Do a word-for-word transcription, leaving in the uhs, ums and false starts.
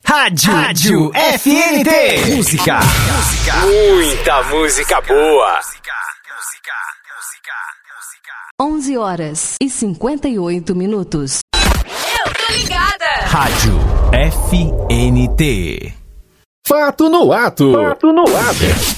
Rádio, Rádio F N T. Música. Música. Muita música boa. onze horas e cinquenta e oito minutos. Eu tô ligada. Rádio F N T. Fato no ato. Fato no ato.